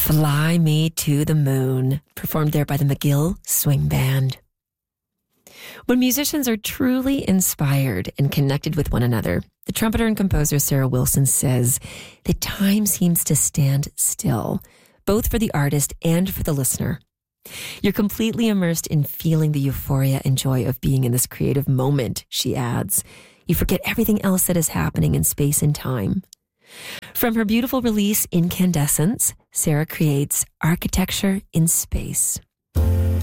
Fly Me to the Moon, performed there by the McGill Swing Band. When musicians are truly inspired and connected with one another, the trumpeter and composer Sarah Wilson says that time seems to stand still, both for the artist and for the listener. You're completely immersed in feeling the euphoria and joy of being in this creative moment, she adds. You forget everything else that is happening in space and time. From her beautiful release, Incandescence, Sarah creates architecture in space.